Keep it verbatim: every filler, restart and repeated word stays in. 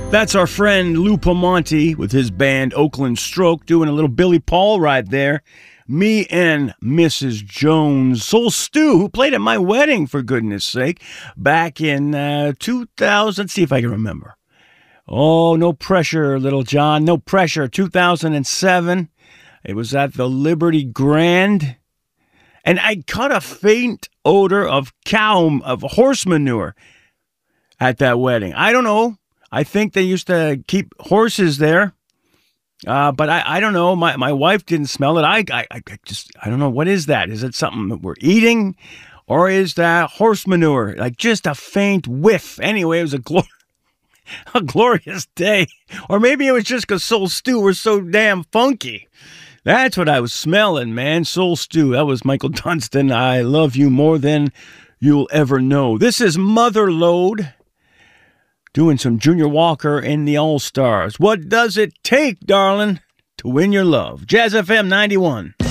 That's our friend Lou Pamonte with his band Oakland Stroke doing a little Billy Paul right there. Me and Missus Jones. Soul Stew, who played at my wedding, for goodness sake, back in uh, two thousand. Let's see if I can remember. Oh, no pressure, little John. No pressure. two thousand seven. It was at the Liberty Grand. And I caught a faint odor of cow, of horse manure at that wedding. I don't know. I think they used to keep horses there. Uh, but I, I don't know. My my wife didn't smell it. I, I I just I don't know. What is that? Is it something that we're eating, or is that horse manure? Like just a faint whiff. Anyway, it was a glor- a glorious day. Or maybe it was just because Soul Stew was so damn funky. That's what I was smelling, man. Soul Stew. That was Michael Dunstan. I love you more than you'll ever know. This is Mother Lode. Doing some Junior Walker in the All-Stars. What does it take, darling, to win your love? Jazz F M ninety-one.